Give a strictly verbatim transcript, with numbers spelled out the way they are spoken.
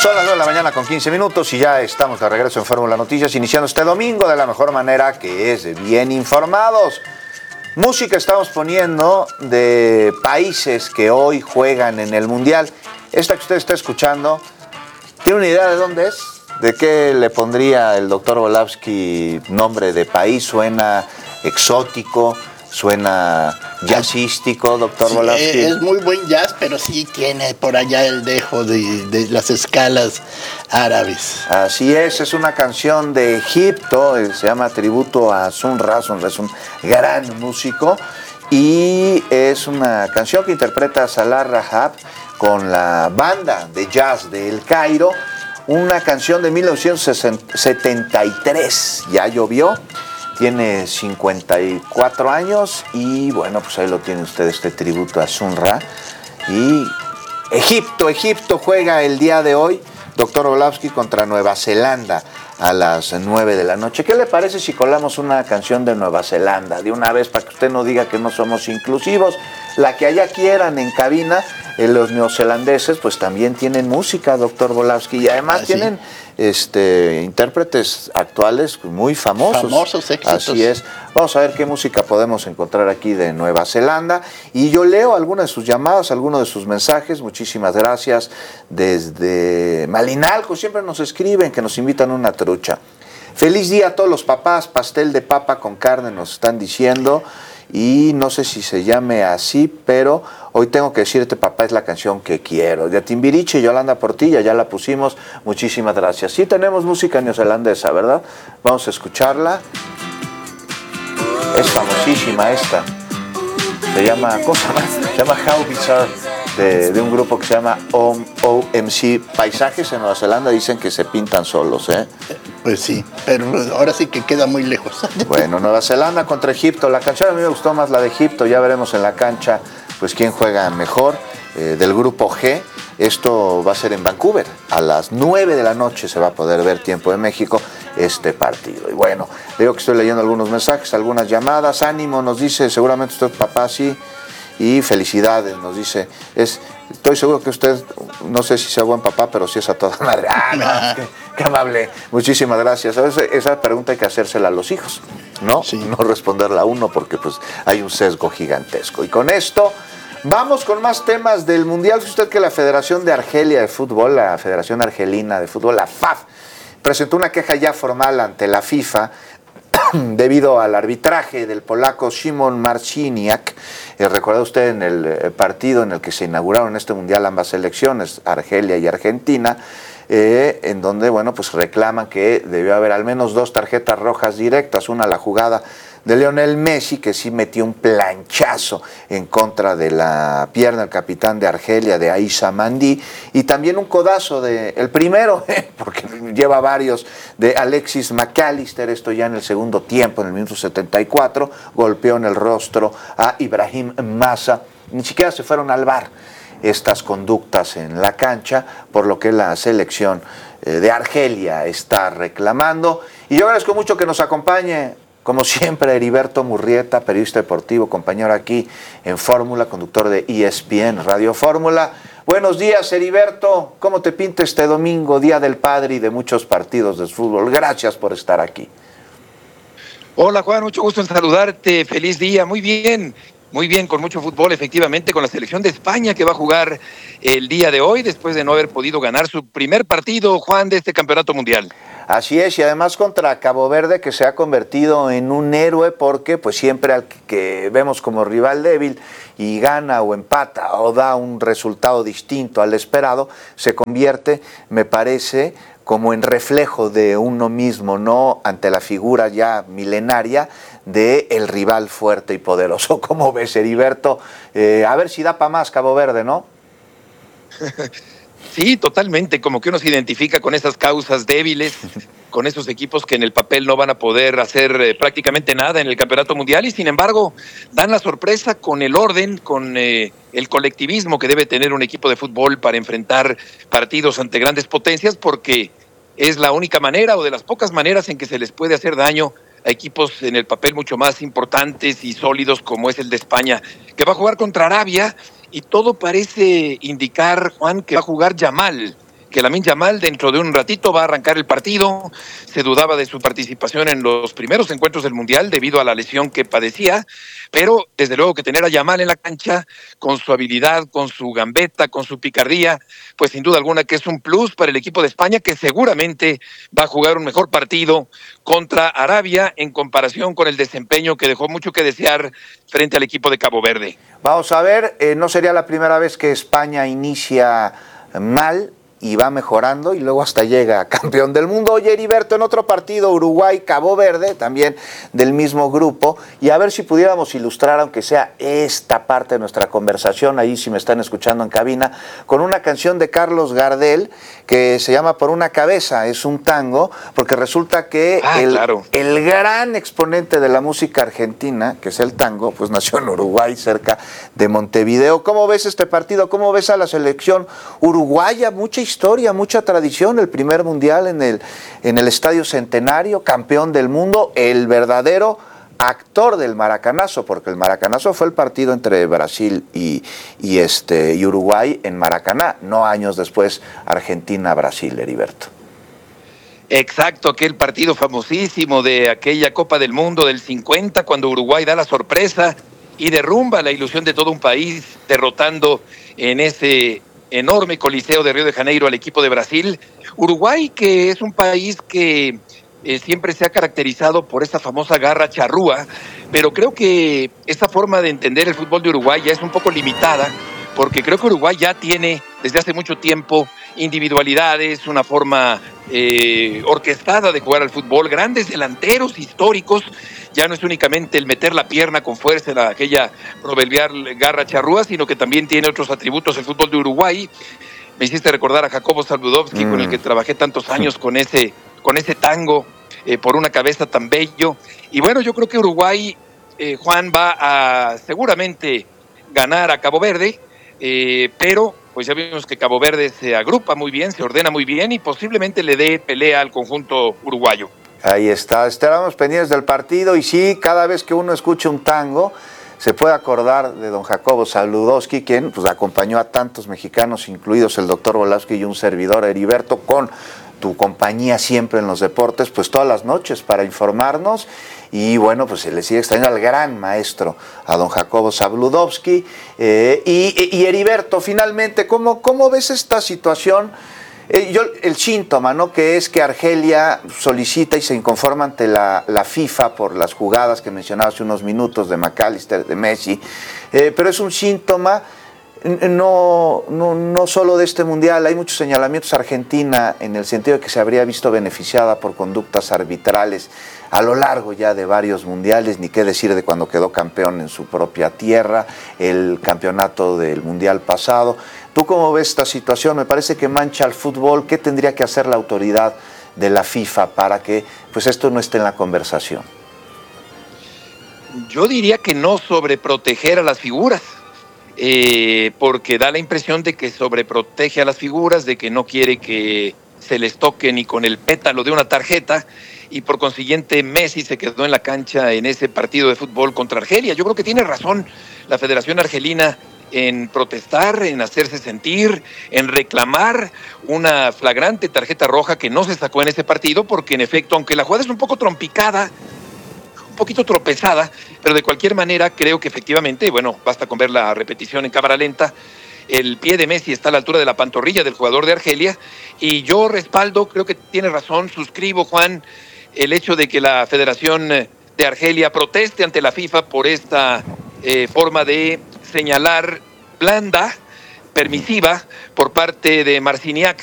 Son las nueve de la mañana con quince minutos y ya estamos de regreso en Fórmula Noticias, iniciando este domingo de la mejor manera, que es bien informados. Música estamos poniendo de países que hoy juegan en el Mundial. Esta que usted está escuchando, ¿tiene una idea de dónde es? ¿De qué le pondría el doctor Volavsky nombre de país? ¿Suena exótico? ¿Suena jazzístico, doctor Sí, Volavsky? es muy buen jazz, pero sí tiene por allá el dejo de, de las escalas árabes. Así es, es una canción de Egipto, se llama Tributo a Sun Ra. Sun Ra es un gran músico y es una canción que interpreta Salah Rahab con la banda de jazz de El Cairo, una canción de mil novecientos setenta y tres, ya llovió. Tiene cincuenta y cuatro años y bueno, pues ahí lo tiene usted, este tributo a Sun Ra. Y Egipto, Egipto juega el día de hoy, doctor Volavsky, contra Nueva Zelanda a las nueve de la noche. ¿Qué le parece si colamos una canción de Nueva Zelanda de una vez para que usted no diga que no somos inclusivos? La que allá quieran en cabina, eh, los neozelandeses pues también tienen música, doctor Volavsky, y además ah, tienen sí. este, intérpretes actuales muy famosos. Famosos éxitos. Así es. Vamos a ver qué música podemos encontrar aquí de Nueva Zelanda. Y yo leo algunas de sus llamadas, algunos de sus mensajes. Muchísimas gracias. Desde Malinalco siempre nos escriben que nos invitan a una trucha. Feliz día a todos los papás, pastel de papa con carne nos están diciendo. Y no sé si se llame así, pero hoy tengo que decirte, papá, es la canción que quiero. De Timbiriche y Yolanda Portilla, ya la pusimos. Muchísimas gracias. Sí tenemos música neozelandesa, ¿verdad? Vamos a escucharla. Es famosísima esta. Se llama, ¿cómo se llama? Se llama How Bizarre, de, de un grupo que se llama O M C. Paisajes en Nueva Zelanda dicen que se pintan solos, ¿eh? Pues sí, pero ahora sí que queda muy lejos. Bueno, Nueva Zelanda contra Egipto. La canción a mí me gustó más la de Egipto. Ya veremos en la cancha pues quién juega mejor. Eh, del grupo G. Esto va a ser en Vancouver. A las nueve de la noche se va a poder ver, tiempo de México, este partido. Y bueno, digo que estoy leyendo algunos mensajes, algunas llamadas. Ánimo, nos dice, seguramente usted, papá, sí. Y felicidades, nos dice. Es, estoy seguro que usted, no sé si sea buen papá, pero sí es a toda madre. Ah, no, qué, qué amable. Muchísimas gracias. A veces esa pregunta hay que hacérsela a los hijos, ¿no? Sí. No responderla a uno porque pues hay un sesgo gigantesco. Y con esto vamos con más temas del Mundial. ¿Sabe usted que la Federación de Argelia de Fútbol, la Federación Argelina de Fútbol, la F A F, presentó una queja ya formal ante la FIFA debido al arbitraje del polaco Szymon Marciniak? Eh, recuerda usted en el eh, partido en el que se inauguraron este Mundial ambas selecciones, Argelia y Argentina, eh, en donde, bueno, pues reclaman que debió haber al menos dos tarjetas rojas directas, una a la jugada de Lionel Messi, que sí metió un planchazo en contra de la pierna del capitán de Argelia, de Aissa Mandi, y también un codazo de el primero, eh, porque lleva varios, de Alexis McAllister, esto ya en el segundo tiempo, en el minuto setenta y cuatro, golpeó en el rostro a Ibrahim Massa. Ni siquiera se fueron al V A R estas conductas en la cancha, por lo que la selección eh, de Argelia está reclamando. Y yo agradezco mucho que nos acompañe, como siempre, Heriberto Murrieta, periodista deportivo, compañero aquí en Fórmula, conductor de E S P N Radio Fórmula. Buenos días, Heriberto. ¿Cómo te pinta este domingo, Día del Padre y de muchos partidos de fútbol? Gracias por estar aquí. Hola, Juan, mucho gusto en saludarte. Feliz día. Muy bien, muy bien, con mucho fútbol, efectivamente, con la selección de España que va a jugar el día de hoy, después de no haber podido ganar su primer partido, Juan, de este campeonato mundial. Así es, y además contra Cabo Verde, que se ha convertido en un héroe, porque pues siempre al que vemos como rival débil y gana o empata o da un resultado distinto al esperado, se convierte, me parece, como en reflejo de uno mismo, ¿no? Ante la figura ya milenaria de el rival fuerte y poderoso. ¿Cómo ves, Heriberto? Eh, a ver si da para más Cabo Verde, ¿no? Sí, totalmente, como que uno se identifica con esas causas débiles, con esos equipos que en el papel no van a poder hacer eh, prácticamente nada en el campeonato mundial y sin embargo dan la sorpresa con el orden, con eh, el colectivismo que debe tener un equipo de fútbol para enfrentar partidos ante grandes potencias, porque es la única manera o de las pocas maneras en que se les puede hacer daño a equipos en el papel mucho más importantes y sólidos como es el de España, que va a jugar contra Arabia. Y todo parece indicar, Juan, que va a jugar Yamal, que Lamine Yamal dentro de un ratito va a arrancar el partido. Se dudaba de su participación en los primeros encuentros del Mundial debido a la lesión que padecía, pero desde luego que tener a Yamal en la cancha con su habilidad, con su gambeta, con su picardía, pues sin duda alguna que es un plus para el equipo de España, que seguramente va a jugar un mejor partido contra Arabia en comparación con el desempeño que dejó mucho que desear frente al equipo de Cabo Verde. Vamos a ver, eh, no sería la primera vez que España inicia mal y va mejorando y luego hasta llega campeón del mundo. Oye, Heriberto, en otro partido, Uruguay, Cabo Verde, también del mismo grupo, y a ver si pudiéramos ilustrar, aunque sea esta parte de nuestra conversación, ahí si me están escuchando en cabina, con una canción de Carlos Gardel que se llama Por una cabeza, es un tango, porque resulta que ah, el, claro. el gran exponente de la música argentina, que es el tango, pues nació en Uruguay, cerca de Montevideo. ¿Cómo ves este partido? ¿Cómo ves a la selección uruguaya? Mucha historia, mucha tradición, el primer mundial en el, en el Estadio Centenario, campeón del mundo, el verdadero actor del maracanazo, porque el maracanazo fue el partido entre Brasil y, y, este, y Uruguay en Maracaná, no años después Argentina-Brasil, Heriberto. Exacto, aquel partido famosísimo de aquella Copa del Mundo del cincuenta, cuando Uruguay da la sorpresa y derrumba la ilusión de todo un país, derrotando en ese enorme coliseo de Río de Janeiro al equipo de Brasil. Uruguay, que es un país que eh, siempre se ha caracterizado por esa famosa garra charrúa, pero creo que esa forma de entender el fútbol de Uruguay ya es un poco limitada, porque creo que Uruguay ya tiene desde hace mucho tiempo individualidades, una forma eh, orquestada de jugar al fútbol, grandes delanteros históricos. Ya no es únicamente el meter la pierna con fuerza en aquella proverbial garra charrúa, sino que también tiene otros atributos el fútbol de Uruguay. Me hiciste recordar a Jacobo Saludowski, mm. con el que trabajé tantos años con ese, con ese tango, eh, por una cabeza tan bello. Y bueno, yo creo que Uruguay, eh, Juan, va a seguramente ganar a Cabo Verde, eh, pero pues ya vimos que Cabo Verde se agrupa muy bien, se ordena muy bien y posiblemente le dé pelea al conjunto uruguayo. Ahí está, estábamos pendientes del partido y sí, cada vez que uno escucha un tango se puede acordar de don Jacobo Saludowski, quien pues acompañó a tantos mexicanos, incluidos el doctor Volowski y un servidor, Heriberto, con tu compañía siempre en los deportes, pues todas las noches para informarnos. Y bueno, pues se le sigue extrañando al gran maestro, a don Jacobo Saludowski. Eh, y, y Heriberto, finalmente, ¿cómo, cómo ves esta situación? Eh, yo, el síntoma, ¿no?, que es que Argelia solicita y se inconforma ante la, la FIFA por las jugadas que mencionaba hace unos minutos de McAllister, de Messi, eh, pero es un síntoma no, no, no solo de este mundial. Hay muchos señalamientos a Argentina en el sentido de que se habría visto beneficiada por conductas arbitrales a lo largo ya de varios mundiales, ni qué decir de cuando quedó campeón en su propia tierra, el campeonato del mundial pasado. ¿Tú cómo ves esta situación? Me parece que mancha al fútbol. ¿Qué tendría que hacer la autoridad de la FIFA para que pues esto no esté en la conversación? Yo diría que no sobreproteger a las figuras, eh, porque da la impresión de que sobreprotege a las figuras, de que no quiere que se les toque ni con el pétalo de una tarjeta, y por consiguiente Messi se quedó en la cancha en ese partido de fútbol contra Argelia. Yo creo que tiene razón la Federación Argelina en protestar, en hacerse sentir, en reclamar una flagrante tarjeta roja que no se sacó en ese partido, porque en efecto, aunque la jugada es un poco trompicada, un poquito tropezada, pero de cualquier manera creo que efectivamente, bueno, basta con ver la repetición en cámara lenta, el pie de Messi está a la altura de la pantorrilla del jugador de Argelia, y yo respaldo, creo que tiene razón, suscribo, Juan, el hecho de que la Federación de Argelia proteste ante la FIFA por esta eh, forma de señalar blanda, permisiva, por parte de Marciniak,